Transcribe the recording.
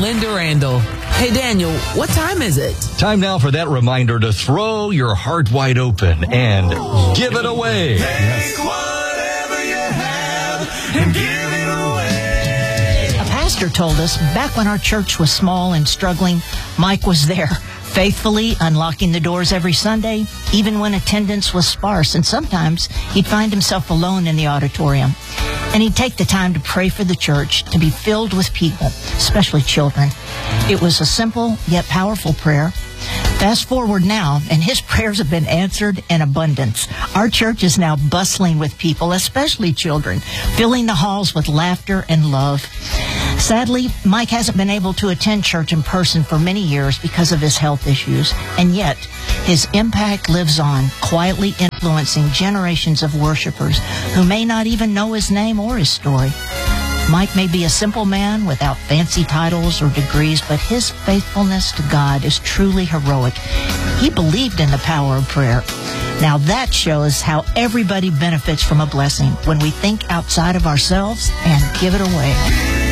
Linda Randall. Hey, Daniel, what time is it? Time now for that reminder to throw your heart wide open and give it away. Take whatever you have and give it away. A pastor told us back when our church was small and struggling, Mike was there, faithfully unlocking the doors every Sunday, even when attendance was sparse. And sometimes he'd find himself alone in the auditorium. And he'd take the time to pray for the church to be filled with people, especially children. It was a simple yet powerful prayer. Fast forward now, and his prayers have been answered in abundance. Our church is now bustling with people, especially children, filling the halls with laughter and love. Sadly, Mike hasn't been able to attend church in person for many years because of his health issues, and yet his impact lives on, quietly influencing generations of worshipers who may not even know his name or his story. Mike may be a simple man without fancy titles or degrees, but his faithfulness to God is truly heroic. He believed in the power of prayer. Now that shows how everybody benefits from a blessing when we think outside of ourselves and give it away.